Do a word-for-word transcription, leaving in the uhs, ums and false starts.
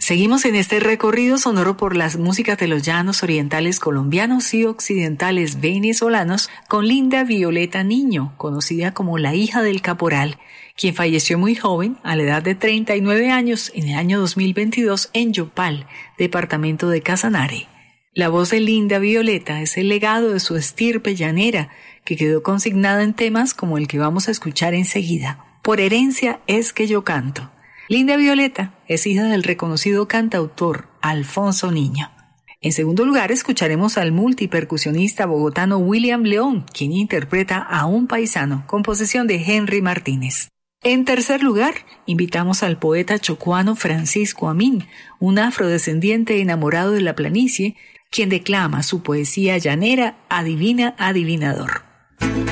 Seguimos en este recorrido sonoro por las músicas de los llanos orientales colombianos y occidentales venezolanos con Linda Violeta Niño, conocida como la hija del caporal, quien falleció muy joven, a la edad de treinta y nueve años, en el año dos mil veintidós en Yopal, departamento de Casanare. La voz de Linda Violeta es el legado de su estirpe llanera, que quedó consignada en temas como el que vamos a escuchar enseguida. Por herencia es que yo canto. Linda Violeta es hija del reconocido cantautor Alfonso Niño. En segundo lugar, escucharemos al multipercusionista bogotano William León, quien interpreta a un paisano, composición de Henry Martínez. En tercer lugar, invitamos al poeta chocuano Francisco Amín, un afrodescendiente enamorado de la planicie, quien declama su poesía llanera Adivina Adivinador.